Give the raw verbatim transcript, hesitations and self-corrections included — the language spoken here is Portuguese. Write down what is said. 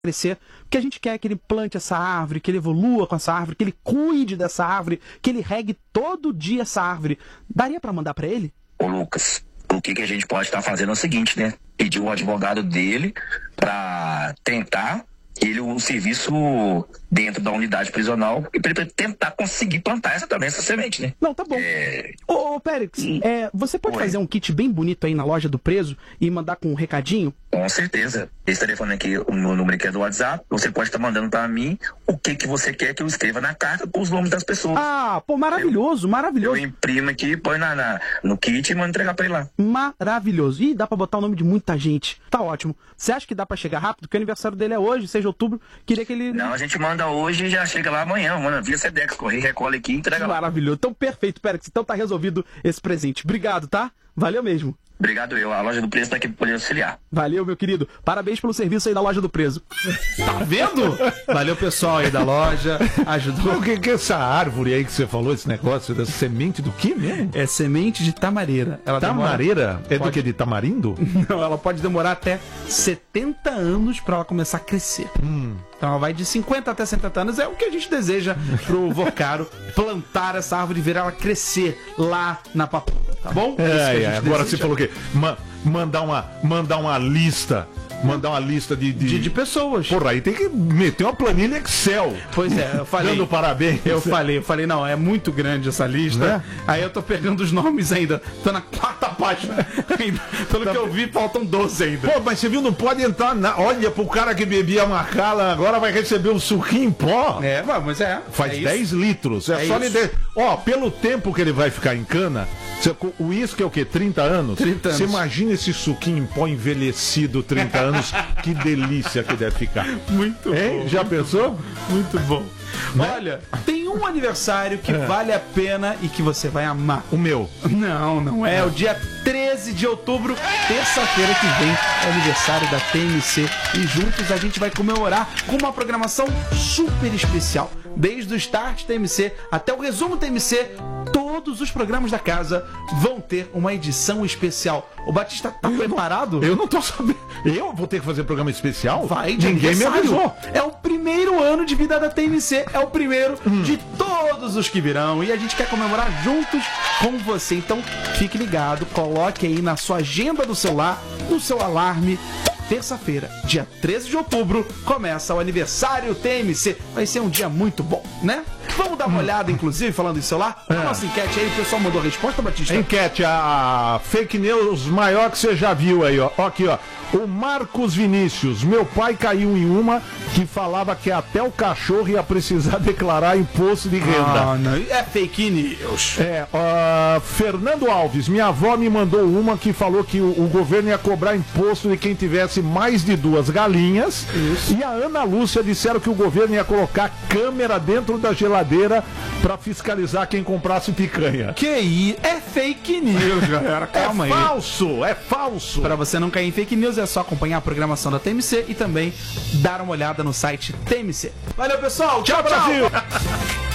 crescer, porque a gente quer que ele plante essa árvore, que ele evolua com essa árvore, que ele cuide dessa árvore, que ele regue todo dia essa árvore. Daria pra mandar pra ele? Ô Lucas, o que, que a gente pode estar fazendo é o seguinte, né? Pedir o advogado dele pra tentar ele um serviço dentro da unidade prisional e pra ele tentar conseguir plantar essa também, essa semente, né? Não, tá bom. É... Ô, ô Périx, é, você pode Oi. fazer um kit bem bonito aí na loja do preso e mandar com um recadinho? Com certeza. Esse telefone aqui, o meu número aqui é do WhatsApp. Você pode estar mandando pra mim o que, que você quer que eu escreva na carta com os nomes das pessoas. Ah, pô, maravilhoso, Eu maravilhoso. imprimo aqui, põe na, na, no kit e mando entregar pra ele lá. Maravilhoso. Ih, dá pra botar o nome de muita gente. Tá ótimo. Você acha que dá pra chegar rápido? Porque o aniversário dele é hoje, seis de outubro. Queria que ele... Não, a gente manda hoje e já chega lá amanhã. Manda via Sedex, correio, recolhe aqui e entrega lá. Maravilhoso. Então, perfeito, Périx. Então tá resolvido esse presente. Obrigado, tá? Valeu mesmo. Obrigado eu. A loja do preço tá aqui pra poder auxiliar. Valeu, meu querido. Parabéns pelo serviço aí da loja do preso. Tá vendo? Valeu, pessoal aí da loja. Ajudou. O que, que é essa árvore aí que você falou, esse negócio da semente do que mesmo? É semente de tamareira. Ela Tamareira? É do Pode- que? De tamarindo? demora... Não, ela pode demorar até setenta anos pra ela começar a crescer. Hum. Então ela vai de cinquenta até setenta anos. É o que a gente deseja pro Vocaro plantar essa árvore e ver ela crescer lá na papuda, tá bom? Isso que a É, gente é. Agora deseja. você falou o quê? Ma- mandar, uma, mandar uma lista. Mandar uma lista de. de... De, de pessoas. Porra, aí tem que meter uma planilha Excel. Pois é, eu falei. Dando parabéns. Eu falei, eu falei, não, é muito grande essa lista. Né? Aí eu tô pegando os nomes ainda. Tô na quarta página. Ainda. Pelo que eu vi, faltam doze ainda. Pô, mas você viu, não pode entrar na... Olha, pro cara que bebia Macala, agora vai receber um suquinho em pó. É, mas é. Faz é isso. dez litros. É, É só isso. lhe de... Ó, pelo tempo que ele vai ficar em cana, você- o uísque é o quê? trinta anos? trinta anos. Você imagina esse suquinho em pó envelhecido, trinta anos, que delícia que deve ficar. Muito Hein? bom. Já pensou? Muito bom. Olha, tem um aniversário que vale a pena e que você vai amar. O meu. Não, não é. O dia treze de outubro, terça-feira que vem, é o aniversário da T M C. E juntos a gente vai comemorar com uma programação super especial. Desde o Start T M C até o Resumo T M C, todos os programas da casa vão ter uma edição especial. O Batista tá preparado? Eu não tô sabendo. Eu vou ter que fazer programa especial? Vai de Ninguém me aniversário. avisou. É o primeiro ano de vida da T M C, é o primeiro de todos os que virão e a gente quer comemorar juntos com você. Então fique ligado, coloque aí na sua agenda do celular, no seu alarme. Terça-feira, dia treze de outubro, começa o aniversário T M C. Vai ser um dia muito bom, né? Vamos dar uma olhada, inclusive, falando em celular. A nossa enquete aí, o pessoal mandou a resposta, Batista. Enquete, a fake news maior que você já viu aí, ó. Ó aqui, ó. O Marcos Vinícius, meu pai caiu em uma que falava que até o cachorro ia precisar declarar imposto de renda. Ah, não, é fake news. É, ó, Fernando Alves, minha avó me mandou uma que falou que o, o governo ia cobrar imposto de quem tivesse mais de duas galinhas. Isso. E a Ana Lúcia disseram que o governo ia colocar câmera dentro da geladeira pra fiscalizar quem comprasse picanha. Que isso? É fake news, galera. Calma é aí. falso, é falso. Para você não cair em fake news, é só acompanhar a programação da T M C e também dar uma olhada no site T M C. Valeu, pessoal. Tchau, Tchau, tchau. Brasil.